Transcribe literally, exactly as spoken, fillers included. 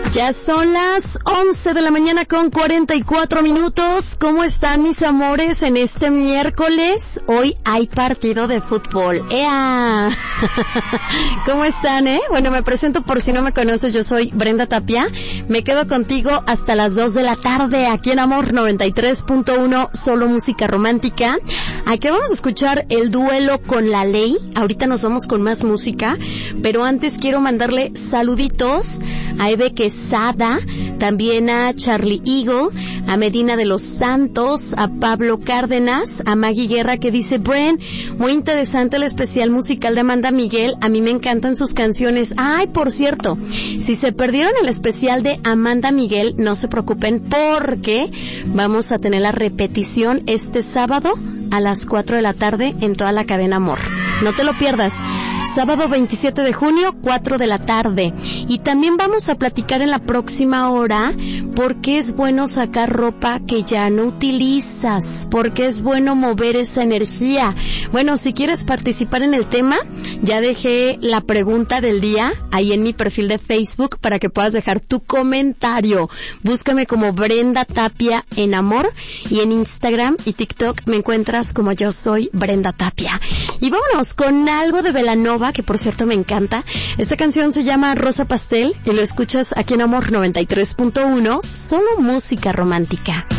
Ya son las once de la mañana con cuarenta y cuatro minutos. ¿Cómo están mis amores en este miércoles? Hoy hay partido de fútbol. ¡Ea! ¿Cómo están, eh? Bueno, me presento por si no me conoces. Yo soy Brenda Tapia. Me quedo contigo hasta las dos de la tarde aquí en Amor noventa y tres punto uno, solo música romántica. Aquí vamos a escuchar el duelo con La Ley. Ahorita nos vamos con más música, pero antes quiero mandarle saluditos a Eve Quesada, también a Charlie Eagle, a Medina de los Santos, a Pablo Cárdenas, a Maggie Guerra que dice: Bren, muy interesante el especial musical de Amanda Miguel, a mí me encantan sus canciones. Ay, por cierto, si se perdieron el especial de Amanda Miguel, no se preocupen porque vamos a tener la repetición este sábado a las cuatro de la tarde en toda la cadena Amor. No te lo pierdas. Sábado veintisiete de junio, cuatro de la tarde. Y también vamos a platicar en la próxima hora por qué es bueno sacar ropa que ya no utilizas, por qué es bueno mover esa energía. Bueno, si quieres participar en el tema, ya dejé la pregunta del día ahí en mi perfil de Facebook para que puedas dejar tu comentario. Búscame como Brenda Tapia en Amor y en Instagram y TikTok me encuentras como Yo Soy Brenda Tapia. Y vámonos con algo de Belanova, que por cierto me encanta. Esta canción se llama Rosa Pastel y lo escuchas aquí en Amor noventa y tres punto uno, solo música romántica.